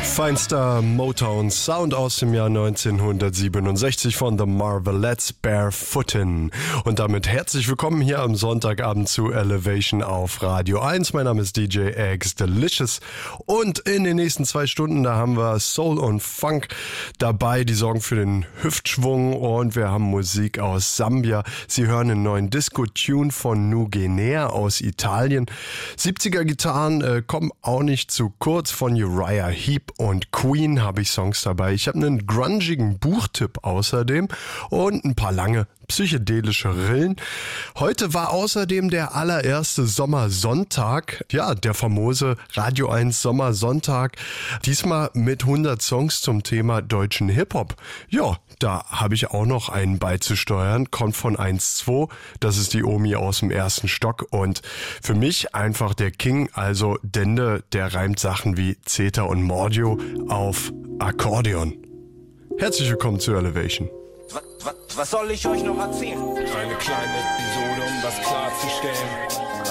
Feinster Motown-Sound aus dem Jahr 1967 von The Marvelettes, Barefootin'. Und damit herzlich willkommen hier am Sonntagabend zu Elevation auf Radio 1. Mein Name ist DJ Eggs Delicious und in den nächsten 2 Stunden, da haben wir Soul und Funk dabei, die sorgen für den Hüftschwung und wir haben Musik aus Sambia. Sie hören einen neuen Disco-Tune von Nu Guinea aus Italien. 70er Gitarren kommen auch nicht zu kurz. Von Uriah Heep und Queen habe ich Songs dabei. Ich habe einen grungigen Buchtipp außerdem und ein paar lange psychedelische Rillen. Heute war außerdem der allererste Sommersonntag, ja, der famose Radio 1 Sommersonntag, diesmal mit 100 Songs zum Thema deutschen Hip-Hop. Ja, da habe ich auch noch einen beizusteuern, kommt von 1-2, das ist die Omi aus dem 1. Stock und für mich einfach der King, also Dende, der reimt Sachen wie Zeta und Mordio auf Akkordeon. Herzlich willkommen zu Elevation. Was soll ich euch noch erzählen? Eine kleine Episode, um das klarzustellen.